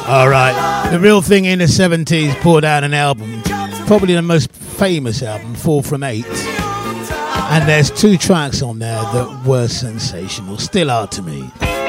Alright, The Real Thing in the 70s poured out an album, probably the most famous album, 4 from 8. And there's 2 tracks on there that were sensational, still are to me.